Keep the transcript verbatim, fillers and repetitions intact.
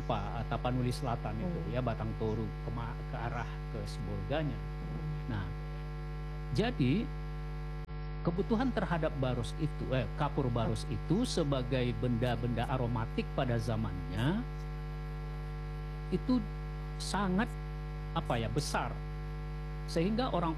apa Tapanuli Selatan itu Hmm. ya, Batang Toru ke, ke arah ke Sibolganya. Hmm. Nah, jadi kebutuhan terhadap baros itu, eh, kapur baros itu sebagai benda-benda aromatik pada zamannya itu sangat apa ya besar, sehingga orang